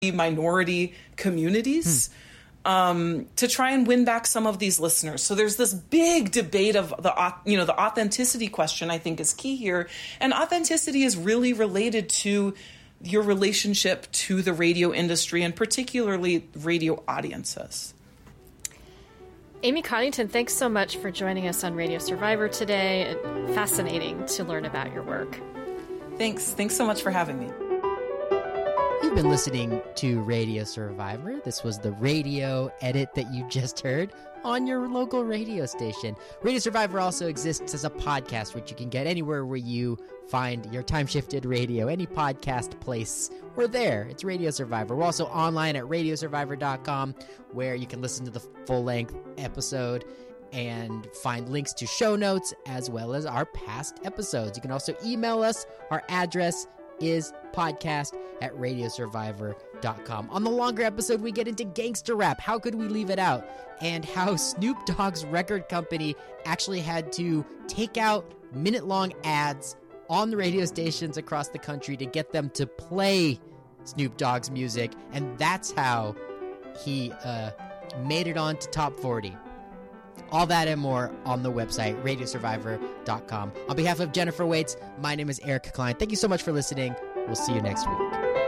minority communities to try and win back some of these listeners. So there's this big debate of the authenticity question, I think, is key here. And authenticity is really related to your relationship to the radio industry and particularly radio audiences. Amy Coddington, thanks so much for joining us on Radio Survivor today. Fascinating to learn about your work. Thanks so much for having me. You've been listening to Radio Survivor. This was the radio edit that you just heard on your local radio station. Radio Survivor also exists as a podcast, which you can get anywhere where you find your time-shifted radio. Any podcast place, we're there. It's Radio Survivor. We're also online at radiosurvivor.com, where you can listen to the full-length episode and find links to show notes as well as our past episodes. You can also email us. Our address is podcast@radiosurvivor.com. On the longer episode, we get into gangster rap. How could we leave it out? And how Snoop Dogg's record company actually had to take out minute-long ads on the radio stations across the country to get them to play Snoop Dogg's music. And that's how he made it on to Top 40. All that and more on the website, radiosurvivor.com. On behalf of Jennifer Waits, my name is Eric Klein. Thank you so much for listening. We'll see you next week.